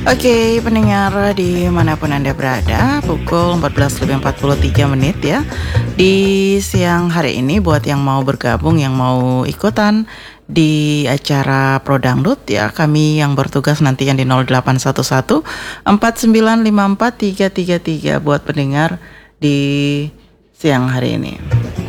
Oke, pendengar dimanapun Anda berada, pukul 14.43 ya. Di siang hari ini buat yang mau bergabung, yang mau ikutan di acara Pro Dangdut ya, kami yang bertugas nanti yang di 0811 4954 333 buat pendengar di siang hari ini.